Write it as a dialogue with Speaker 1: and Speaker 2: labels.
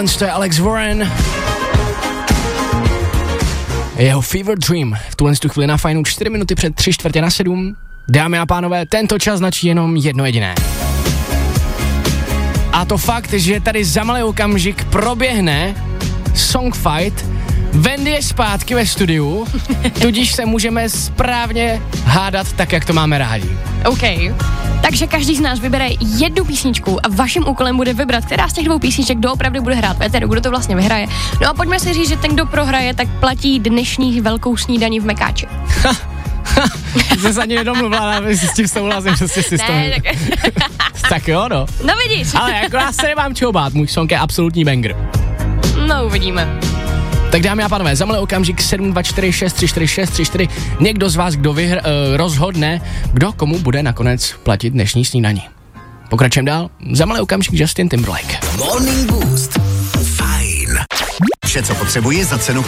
Speaker 1: tohle je Alex Warren. Jeho Fever Dream v tuhle chvíli na Fajnu 4 minuty před 6:45. Dámy a pánové, tento čas značí jenom jedno jediné. A to fakt, že tady za malý okamžik proběhne Songfight. Wendy je zpátky ve studiu, tudíž se můžeme správně hádat tak, jak to máme rádi.
Speaker 2: OK. Takže každý z nás vybere jednu písničku a vaším úkolem bude vybrat, která z těch dvou písniček doopravdy bude hrát Veteru, kdo to vlastně vyhraje. No a pojďme si říct, že ten, kdo prohraje, tak platí dnešní velkou snídani v Mekáči.
Speaker 1: Jsi se ani nedomluvila, ale s tím souhlasím, že jsi si
Speaker 2: ne,
Speaker 1: tak jo, no.
Speaker 2: No vidíš.
Speaker 1: Ale jako já se nemám čeho bát, můj song je absolutní banger.
Speaker 2: No uvidíme.
Speaker 1: Tak dámy a pánové, za malý okamžik 724634634. Někdo z vás, kdo rozhodne, kdo komu bude nakonec platit dnešní snídani. Pokračujeme dál. Za malý okamžik Justin Timberlake.
Speaker 3: Morning Boost. Fajn. Vše, co potřebuje za cenu